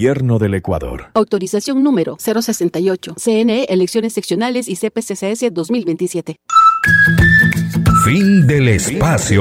Gobierno del Ecuador. Autorización número 068. CNE Elecciones Seccionales y CPCCS 2027. Fin del espacio